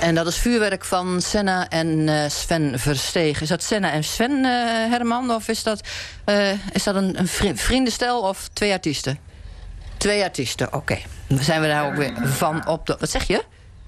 En dat is vuurwerk van Senna en Sven Versteeg. Is dat Senna en Sven, Herman? Of is dat een vriendenstel of 2 artiesten? 2 artiesten, oké. Dan zijn we daar ook weer van op de... Wat zeg je?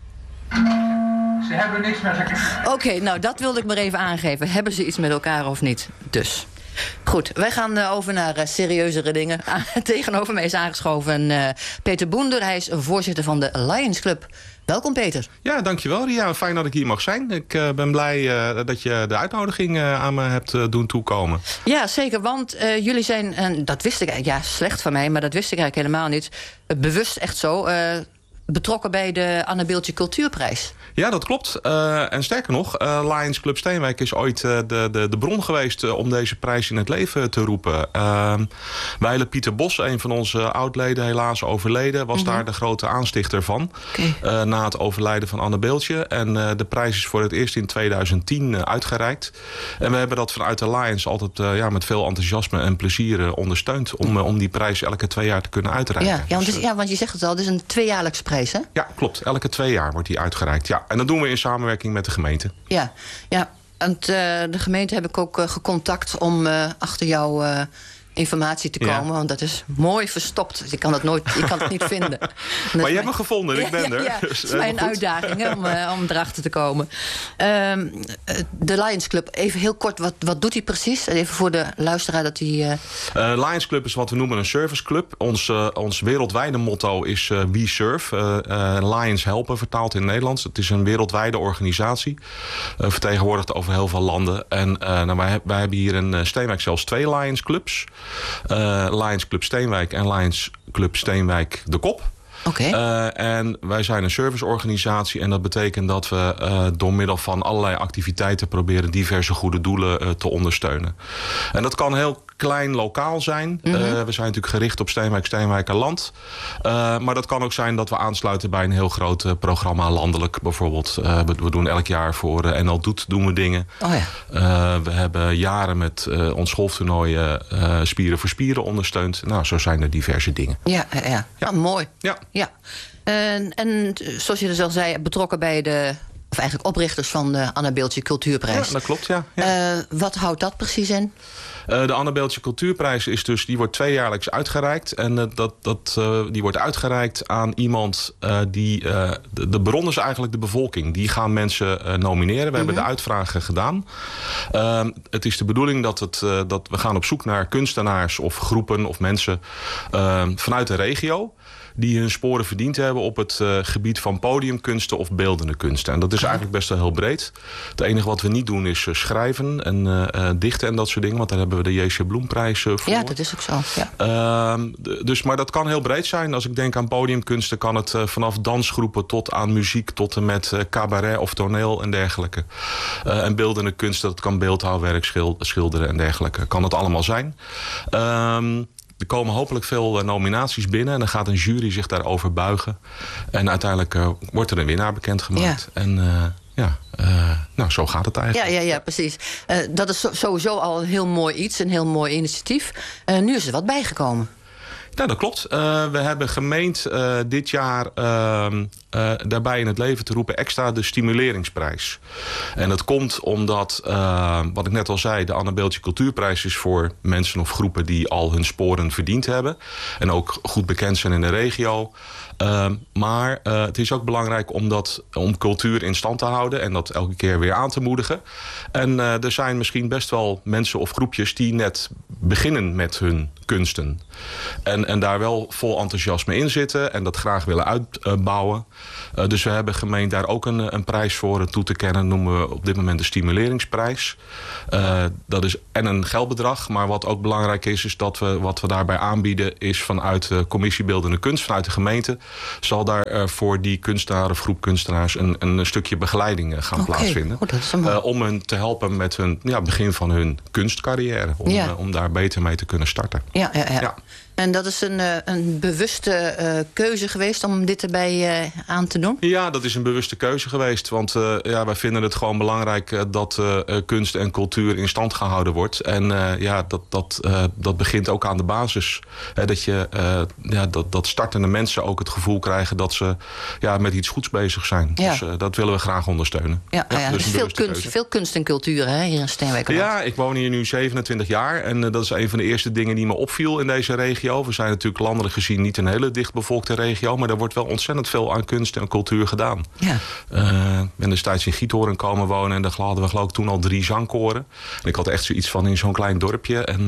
Ze hebben niks met elkaar. Oké, nou dat wilde ik maar even aangeven. Hebben ze iets met elkaar of niet? Dus... Goed, wij gaan over naar serieuzere dingen. Tegenover mij is aangeschoven Peter Boender. Hij is voorzitter van de Lions Club. Welkom, Peter. Ja, dankjewel, Ria. Fijn dat ik hier mag zijn. Ik ben blij dat je de uitnodiging aan me hebt doen toekomen. Ja, zeker, want jullie zijn, en dat wist ik eigenlijk, ja, slecht van mij, maar dat wist ik eigenlijk helemaal niet, bewust echt zo, betrokken bij de Anne Beeltje Cultuurprijs. Ja, dat klopt. En sterker nog, Lions Club Steenwijk is ooit de bron geweest om deze prijs in het leven te roepen. Wijle Pieter Bos, een van onze oudleden, helaas overleden, was daar de grote aanstichter van. Okay. Na het overlijden van Anne Beeltje. En de prijs is voor het eerst in 2010 uitgereikt. En we hebben dat vanuit de Lions altijd met veel enthousiasme en plezier ondersteund om die prijs elke 2 jaar te kunnen uitreiken. Want je zegt het al, het is een 2-jaarlijkse prijs, hè? Ja, klopt. Elke 2 jaar wordt die uitgereikt. Ja. En dat doen we in samenwerking met de gemeente. Ja. En de gemeente heb ik ook gecontact om achter jouw informatie te komen. Want dat is mooi verstopt. Je kan het niet vinden. Maar je hebt me gevonden, ik ben er. Ja, dat is mijn uitdaging om erachter te komen. De Lions Club, even heel kort, wat doet hij precies? Even voor de luisteraar dat hij... Lions Club is wat we noemen een serviceclub. Ons wereldwijde motto is We Serve. Lions helpen, vertaald in het Nederlands. Het is een wereldwijde organisatie. Vertegenwoordigd over heel veel landen. En wij hebben hier in Steenwijk zelfs 2 Lions Clubs. Lions Club Steenwijk en Lions Club Steenwijk de Kop. Okay. En wij zijn een serviceorganisatie en dat betekent dat we door middel van allerlei activiteiten proberen diverse goede doelen te ondersteunen. En dat kan heel klein lokaal zijn. We zijn natuurlijk gericht op Steenwijkerland. Maar dat kan ook zijn dat we aansluiten bij een heel groot programma landelijk. Bijvoorbeeld, we doen elk jaar voor NL Doet doen we dingen. Oh ja. We hebben jaren met ons golftoernooi Spieren voor Spieren ondersteund. Nou, zo zijn er diverse dingen. Ja. Ah, mooi. Ja. En zoals je dus al zei, betrokken bij of eigenlijk oprichters van de Anne Beeltje Cultuurprijs. Ja, dat klopt, ja. Wat houdt dat precies in? De Anne Beeltje Cultuurprijs die wordt 2-jaarlijks uitgereikt. En die wordt uitgereikt aan iemand die... de bron is eigenlijk de bevolking. Die gaan mensen nomineren. We hebben de uitvragen gedaan. Het is de bedoeling dat we gaan op zoek naar kunstenaars of groepen of mensen vanuit de regio die hun sporen verdiend hebben op het gebied van podiumkunsten of beeldende kunsten. En dat is eigenlijk best wel heel breed. Het enige wat we niet doen is schrijven en dichten en dat soort dingen. Want daar hebben we de J.C. Bloemprijs voor. Ja, dat is ook zo. Ja. Maar dat kan heel breed zijn. Als ik denk aan podiumkunsten kan het vanaf dansgroepen tot aan muziek tot en met cabaret of toneel en dergelijke. En beeldende kunsten, dat kan beeldhouwwerk, schilderen en dergelijke. Kan het allemaal zijn. Er komen hopelijk veel nominaties binnen. En dan gaat een jury zich daarover buigen. En uiteindelijk wordt er een winnaar bekendgemaakt. Ja. En zo gaat het eigenlijk. Ja, precies. Dat is sowieso al een heel mooi iets. Een heel mooi initiatief. Nu is er wat bijgekomen. Ja, dat klopt. We hebben gemeend dit jaar daarbij in het leven te roepen extra de stimuleringsprijs. En dat komt omdat, wat ik net al zei, de Anne Beeltje Cultuurprijs is voor mensen of groepen die al hun sporen verdiend hebben. En ook goed bekend zijn in de regio. Maar het is ook belangrijk om cultuur in stand te houden en dat elke keer weer aan te moedigen. En er zijn misschien best wel mensen of groepjes die net beginnen met hun kunsten. En daar wel vol enthousiasme in zitten en dat graag willen uitbouwen. Dus we hebben gemeend daar ook een prijs voor toe te kennen. Noemen we op dit moment de stimuleringsprijs. Dat is en een geldbedrag. Maar wat ook belangrijk is dat wat we daarbij aanbieden is vanuit de Commissie Beeldende Kunst, vanuit de gemeente, zal daar voor die kunstenaar of groep kunstenaars een stukje begeleiding gaan plaatsvinden. Om hen te helpen met het begin van hun kunstcarrière. Om daar beter mee te kunnen starten. Ja. En dat is een bewuste keuze geweest om dit erbij aan te doen? Ja, dat is een bewuste keuze geweest. Want wij vinden het gewoon belangrijk dat kunst en cultuur in stand gehouden wordt. En dat begint ook aan de basis. Dat startende mensen ook het gevoel krijgen dat ze met iets goeds bezig zijn. Ja. Dus dat willen we graag ondersteunen. Dus veel kunst en cultuur hier in Steenwijk. Ja, ik woon hier nu 27 jaar. En dat is een van de eerste dingen die me opviel in deze regio. We zijn natuurlijk landelijk gezien niet een hele dichtbevolkte regio. Maar er wordt wel ontzettend veel aan kunst en cultuur gedaan. Ja. Ik ben destijds in Giethoorn komen wonen. En daar hadden we geloof ik toen al 3 zangkoren. En ik had echt zoiets van in zo'n klein dorpje. En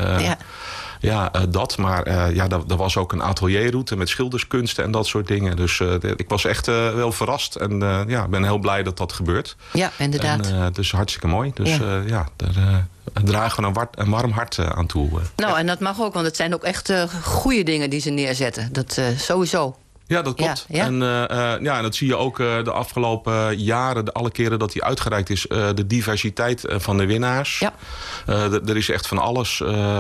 dat. Maar er was ook een atelierroute met schilderskunsten en dat soort dingen. Dus ik was echt wel verrast. En ben heel blij dat dat gebeurt. Ja, inderdaad. En, dus hartstikke mooi. Dus daar dragen we een warm hart aan toe. En dat mag ook, want het zijn ook echt goede dingen die ze neerzetten. Dat sowieso. Ja, dat klopt. Ja. En dat zie je ook de afgelopen jaren, alle keren dat die uitgereikt is, de diversiteit van de winnaars. Ja. Er is echt van alles.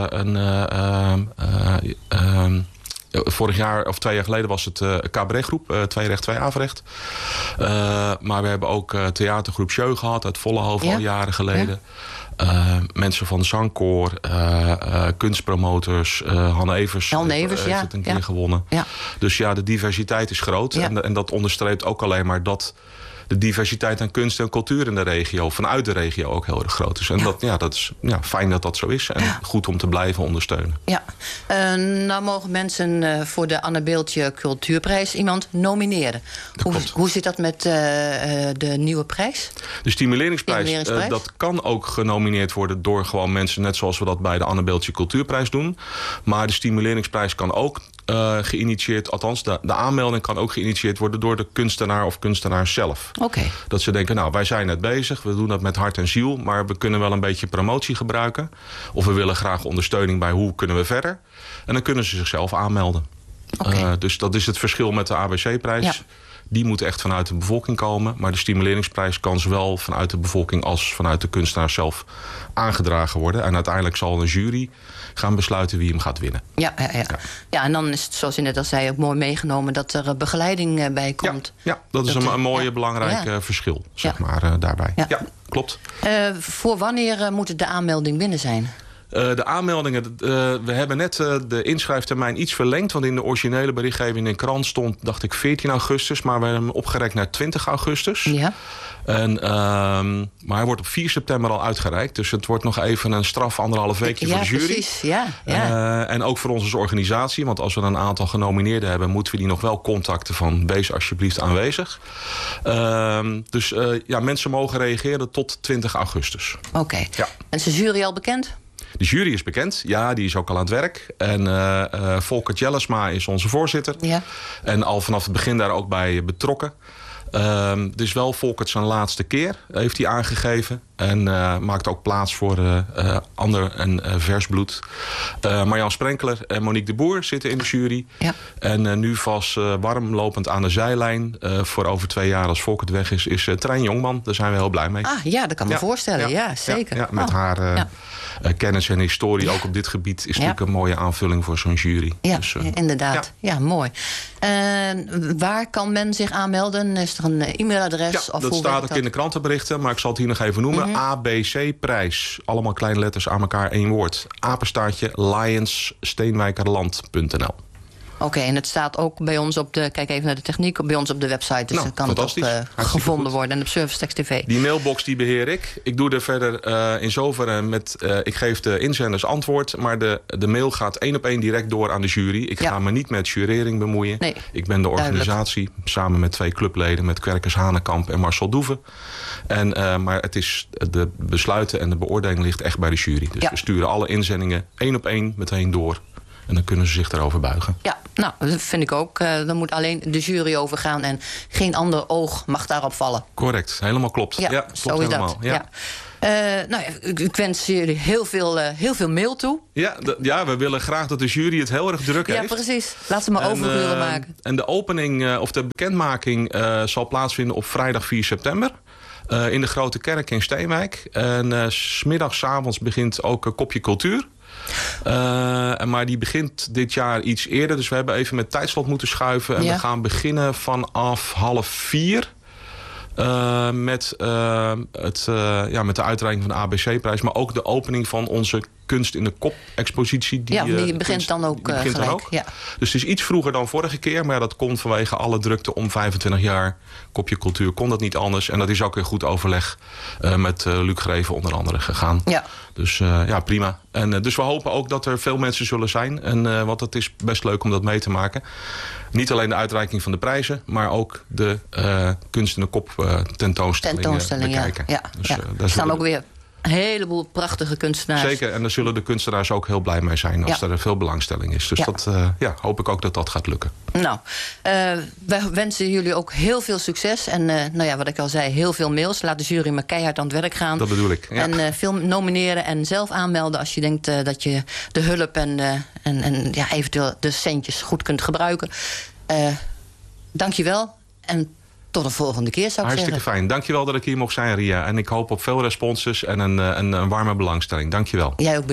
Vorig jaar of 2 jaar geleden was het cabaretgroep, 2 recht, 2 afrecht. Maar we hebben ook theatergroep Sjeu gehad uit Vollenhoven al jaren geleden. Ja. Mensen van de zangkoor, kunstpromotors, Han Evers heeft het een keer gewonnen. Ja. Dus de diversiteit is groot. Ja. En dat onderstreept ook alleen maar dat de diversiteit aan kunst en cultuur in de regio, vanuit de regio, ook heel erg groot is. En dat is fijn dat dat zo is. En goed om te blijven ondersteunen. Ja. Nou mogen mensen voor de Anne Beeltje Cultuurprijs iemand nomineren. Hoe zit dat met de nieuwe prijs? De stimuleringsprijs, dat kan ook genomineerd worden door gewoon mensen, net zoals we dat bij de Anne Beeltje Cultuurprijs doen. Maar de stimuleringsprijs kan ook geïnitieerd, althans de aanmelding kan ook geïnitieerd worden door de kunstenaar of kunstenaar zelf. Okay. Dat ze denken, wij zijn net bezig, we doen dat met hart en ziel, maar we kunnen wel een beetje promotie gebruiken. Of we willen graag ondersteuning bij hoe kunnen we verder. En dan kunnen ze zichzelf aanmelden. Okay. Dus dat is het verschil met de ABC-prijs. Ja. Die moet echt vanuit de bevolking komen. Maar de stimuleringsprijs kan zowel vanuit de bevolking als vanuit de kunstenaar zelf aangedragen worden. En uiteindelijk zal een jury gaan besluiten wie hem gaat winnen. Ja, en dan is het, zoals je net al zei, ook mooi meegenomen dat er begeleiding bij komt. Ja, dat is een mooie belangrijk verschil, zeg maar, daarbij. Ja, klopt. Voor wanneer moet de aanmelding binnen zijn? De aanmeldingen, we hebben net de inschrijftermijn iets verlengd. Want in de originele berichtgeving in de krant stond, dacht ik, 14 augustus. Maar we hebben hem opgerekt naar 20 augustus. Ja. Maar hij wordt op 4 september al uitgereikt. Dus het wordt nog even een straf 1,5 weekje voor de jury. Precies. Ja. En ook voor ons als organisatie. Want als we een aantal genomineerden hebben, moeten we die nog wel contacten van wees alsjeblieft aanwezig. Dus mensen mogen reageren tot 20 augustus. Oké. Ja. En is de jury al bekend? De jury is bekend. Ja, die is ook al aan het werk. En Volker Jellesma is onze voorzitter. Ja. En al vanaf het begin daar ook bij betrokken. Dus wel Volkert zijn laatste keer, heeft hij aangegeven. En maakt ook plaats voor ander en vers bloed. Marjan Sprenkeler en Monique de Boer zitten in de jury. Ja. En nu vast warm lopend aan de zijlijn. Voor over 2 jaar als Volkert weg is Trein Jongman. Daar zijn we heel blij mee. Dat kan me voorstellen. Ja, zeker. Ja, met haar kennis en historie ook op dit gebied is natuurlijk een mooie aanvulling voor zo'n jury. Ja, dus, inderdaad. Ja, mooi. Waar kan men zich aanmelden? Is er een e-mailadres? Ja, dat staat ook in de krantenberichten, maar ik zal het hier nog even noemen. ABC-prijs. Allemaal kleine letters aan elkaar, 1 woord. _lionssteenwijkerland.nl. Oké, en het staat ook bij ons op de, kijk even naar de techniek, bij ons op de website. Dus kan het ook gevonden worden. En op Servicetekst TV. Die mailbox die beheer ik. Ik doe er verder in zoverre met, ik geef de inzenders antwoord. Maar de mail gaat 1 op 1 direct door aan de jury. Ik ga me niet met jurering bemoeien. Nee, ik ben de organisatie, samen met 2 clubleden, met Kwerkers Hanekamp en Marcel Doeven. Maar het is de besluiten en de beoordeling ligt echt bij de jury. Dus we sturen alle inzendingen 1 op 1 meteen door. En dan kunnen ze zich daarover buigen. Ja, nou, dat vind ik ook. Dan moet alleen de jury overgaan en geen ander oog mag daarop vallen. Correct, helemaal klopt. Ja, klopt zo is helemaal. Dat. Ja. Ik wens jullie heel veel mail toe. Ja, we willen graag dat de jury het heel erg druk heeft. Ja, precies. Laat ze maar overuren maken. En de opening, of de bekendmaking zal plaatsvinden op vrijdag 4 september. In de Grote Kerk in Steenwijk. En 's middags, 's avonds begint ook een kopje cultuur. Maar die begint dit jaar iets eerder. Dus we hebben even met tijdslot moeten schuiven. En we gaan beginnen vanaf 3:30. Met de uitreiking van de ABC-prijs. Maar ook de opening van onze Kunst in de Kop-expositie. Die begint dan ook gelijk. Ja. Dus het is iets vroeger dan vorige keer. Maar dat kon vanwege alle drukte om 25 jaar Kopje Cultuur. Kon dat niet anders. En dat is ook in goed overleg met Luc Greven onder andere gegaan. Ja. Dus prima. En dus we hopen ook dat er veel mensen zullen zijn. Want het is best leuk om dat mee te maken. Niet alleen de uitreiking van de prijzen. Maar ook de Kunst in de Kop tentoonstelling bekijken. Ja. Dus, er staan ook weer een heleboel prachtige kunstenaars. Zeker, en daar zullen de kunstenaars ook heel blij mee zijn als er veel belangstelling is. Dus dat hoop ik ook dat dat gaat lukken. Nou, wij wensen jullie ook heel veel succes. En wat ik al zei, heel veel mails. Laat de jury maar keihard aan het werk gaan. Dat bedoel ik. Ja. En veel nomineren en zelf aanmelden als je denkt dat je de hulp en eventueel de centjes goed kunt gebruiken. Dankjewel en tot de volgende keer, zou ik zeggen. Hartstikke fijn. Dankjewel dat ik hier mocht zijn, Ria. En ik hoop op veel responses en een warme belangstelling. Dankjewel. Jij ook bedankt.